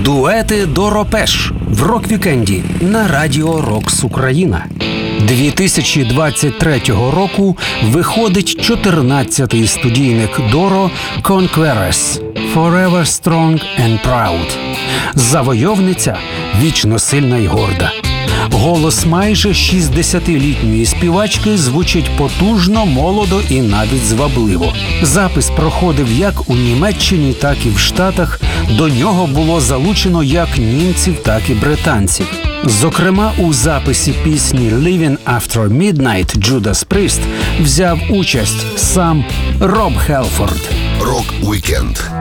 Дуети Доропеш в рок-вікенді на Радіо Рокс Україна. 2023 року виходить 14-й студійник Доро «Conquerors» «Forever Strong and Proud». Завойовниця вічно сильна й горда. Голос майже 60-літньої співачки звучить потужно, молодо і навіть звабливо. Запис проходив як у Німеччині, так і в Штатах. До нього було залучено як німців, так і британців. Зокрема, у записі пісні «Living After Midnight» Judas Priest взяв участь сам Роб Хелфорд. Рок-вікенд